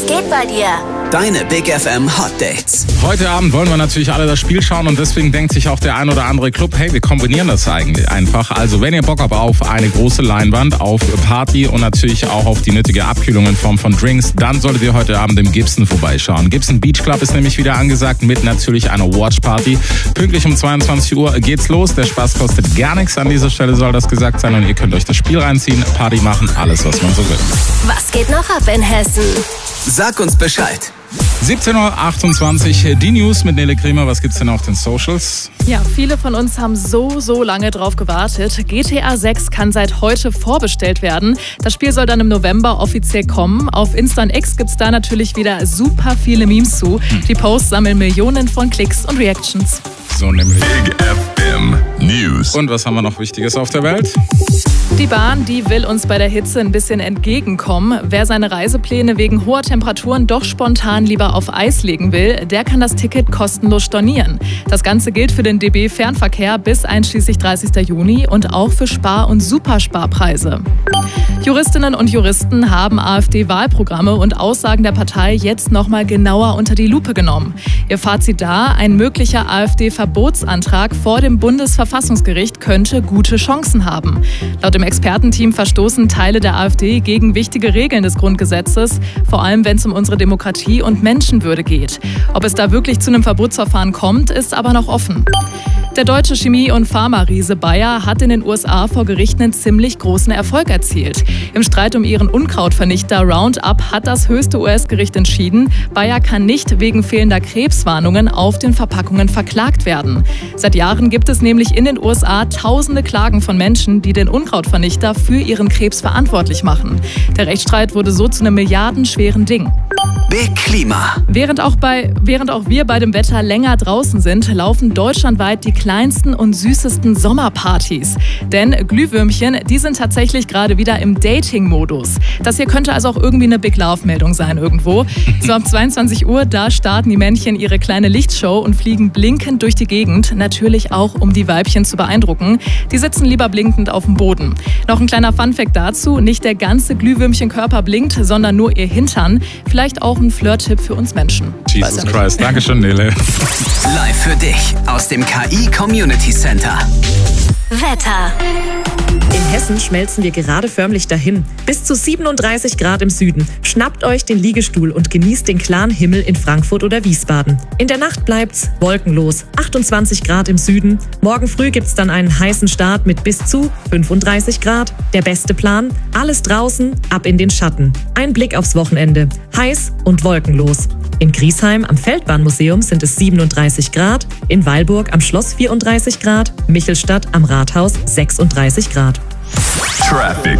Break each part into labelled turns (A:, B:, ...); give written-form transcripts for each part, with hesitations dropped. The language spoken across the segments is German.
A: geht bei dir?
B: Deine Big FM Hot Dates.
C: Heute Abend wollen wir natürlich alle das Spiel schauen und deswegen denkt sich auch der ein oder andere Club, hey, wir kombinieren das eigentlich einfach. Also wenn ihr Bock habt auf eine große Leinwand, auf Party und natürlich auch auf die nötige Abkühlung in Form von Drinks, dann solltet ihr heute Abend im Gibson vorbeischauen. Gibson Beach Club ist nämlich wieder angesagt mit natürlich einer Watch Party. Pünktlich um 22 Uhr geht's los. Der Spaß kostet gar nichts. An dieser Stelle soll das gesagt sein und ihr könnt euch das Spiel reinziehen, Party machen, alles was man so will.
A: Was geht noch ab in Hessen?
B: Sag uns Bescheid.
C: 17.28 Uhr, die News mit Nele Kremer. Was gibt's denn auf den Socials?
D: Ja, viele von uns haben so lange drauf gewartet. GTA 6 kann seit heute vorbestellt werden. Das Spiel soll dann im November offiziell kommen. Auf Insta und X gibt's da natürlich wieder super viele Memes zu. Die Posts sammeln Millionen von Klicks und Reactions.
C: So nämlich.
E: Big FM News.
C: Und was haben wir noch Wichtiges auf der Welt?
D: Die Bahn, die will uns bei der Hitze ein bisschen entgegenkommen. Wer seine Reisepläne wegen hoher Temperaturen doch spontan lieber auf Eis legen will, der kann das Ticket kostenlos stornieren. Das Ganze gilt für den DB Fernverkehr bis einschließlich 30. Juni und auch für Spar- und Supersparpreise. Juristinnen und Juristen haben AfD-Wahlprogramme und Aussagen der Partei jetzt nochmal genauer unter die Lupe genommen. Ihr Fazit da: Ein möglicher AfD-Verbotsantrag vor dem Bundesverfassungsgericht könnte gute Chancen haben. Laut dem Expertenteam verstoßen Teile der AfD gegen wichtige Regeln des Grundgesetzes, vor allem wenn es um unsere Demokratie und Menschenwürde geht. Ob es da wirklich zu einem Verbotsverfahren kommt, ist aber noch offen. Der deutsche Chemie- und Pharma-Riese Bayer hat in den USA vor Gericht einen ziemlich großen Erfolg erzielt. Im Streit um ihren Unkrautvernichter Roundup hat das höchste US-Gericht entschieden, Bayer kann nicht wegen fehlender Krebswarnungen auf den Verpackungen verklagt werden. Seit Jahren gibt es nämlich in den USA tausende Klagen von Menschen, die den Unkrautvernichter für ihren Krebs verantwortlich machen. Der Rechtsstreit wurde so zu einem milliardenschweren Ding.
B: Big Klima.
D: Während auch wir bei dem Wetter länger draußen sind, laufen deutschlandweit die kleinsten und süßesten Sommerpartys. Denn Glühwürmchen, die sind tatsächlich gerade wieder im Dating-Modus. Das hier könnte also auch irgendwie eine Big Love-Meldung sein irgendwo. So ab 22 Uhr, da starten die Männchen ihre kleine Lichtshow und fliegen blinkend durch die Gegend. Natürlich auch, um die Weibchen zu beeindrucken. Die sitzen lieber blinkend auf dem Boden. Noch ein kleiner Funfact dazu: Nicht der ganze Glühwürmchenkörper blinkt, sondern nur ihr Hintern. Vielleicht auch ein Flirt-Tipp für uns Menschen.
C: Jesus Christ, Dankeschön, Nele.
B: Live für dich aus dem KI Community Center.
A: Wetter.
F: In Hessen schmelzen wir gerade förmlich dahin. Bis zu 37 Grad im Süden. Schnappt euch den Liegestuhl und genießt den klaren Himmel in Frankfurt oder Wiesbaden. In der Nacht bleibt's wolkenlos. 28 Grad im Süden. Morgen früh gibt's dann einen heißen Start mit bis zu 35 Grad. Der beste Plan: alles draußen, ab in den Schatten. Ein Blick aufs Wochenende. Heiß und wolkenlos. In Griesheim am Feldbahnmuseum sind es 37 Grad, in Weilburg am Schloss 34 Grad, Michelstadt am Rathaus 36 Grad.
E: Traffic.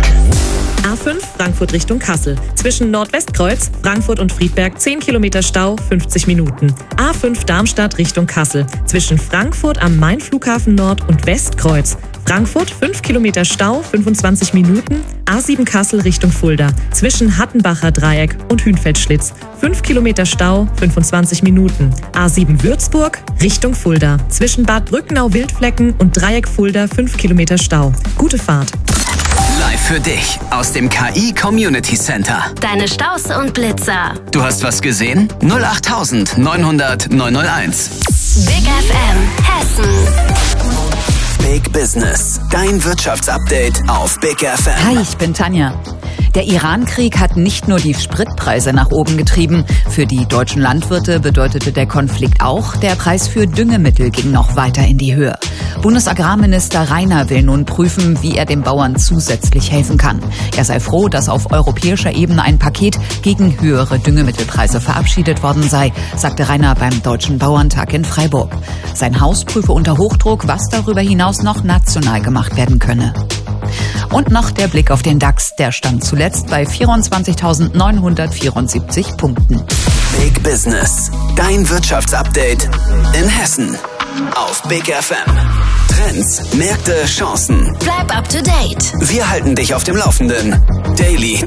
F: A5 Frankfurt Richtung Kassel. Zwischen Nordwestkreuz, Frankfurt und Friedberg 10 Kilometer Stau, 50 Minuten. A5 Darmstadt Richtung Kassel. Zwischen Frankfurt am Main-Flughafen Nord und Westkreuz. Frankfurt 5 Kilometer Stau, 25 Minuten. A7 Kassel Richtung Fulda. Zwischen Hattenbacher Dreieck und Hünfeldschlitz. 5 Kilometer Stau, 25 Minuten. A7 Würzburg Richtung Fulda. Zwischen Bad Brückenau-Wildflecken und Dreieck Fulda 5 Kilometer Stau. Gute Fahrt.
B: Live für dich aus dem KI Community Center.
A: Deine Staus und Blitzer.
B: Du hast was gesehen? 08000 900 901.
A: Big FM Hessen.
B: Big Business. Dein Wirtschaftsupdate auf Big FM.
G: Hi, ich bin Tanja. Der Iran-Krieg hat nicht nur die Spritpreise nach oben getrieben. Für die deutschen Landwirte bedeutete der Konflikt auch, der Preis für Düngemittel ging noch weiter in die Höhe. Bundesagrarminister Reiner will nun prüfen, wie er den Bauern zusätzlich helfen kann. Er sei froh, dass auf europäischer Ebene ein Paket gegen höhere Düngemittelpreise verabschiedet worden sei, sagte Reiner beim Deutschen Bauerntag in Freiburg. Sein Haus prüfe unter Hochdruck, was darüber hinaus noch national gemacht werden könne. Und noch der Blick auf den DAX. Der stand zuletzt bei 24.974 Punkten.
B: Big Business. Dein Wirtschaftsupdate in Hessen. Auf Big FM. Trends, Märkte, Chancen.
A: Bleib up to date.
B: Wir halten dich auf dem Laufenden. Daily